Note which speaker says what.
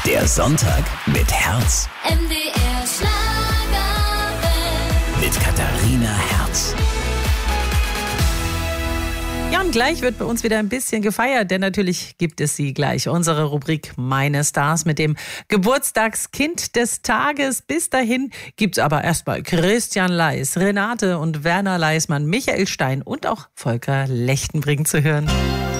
Speaker 1: Der Sonntag mit Herz.
Speaker 2: MDR Schlagerwelt.
Speaker 1: Mit Katharina Herz.
Speaker 3: Ja, und gleich wird bei uns wieder ein bisschen gefeiert, denn natürlich gibt es sie gleich. Unsere Rubrik Meine Stars mit dem Geburtstagskind des Tages. Bis dahin gibt's aber erstmal Christian Leis, Renate und Werner Leismann, Michael Stein und auch Volker Lechtenbrink zu hören.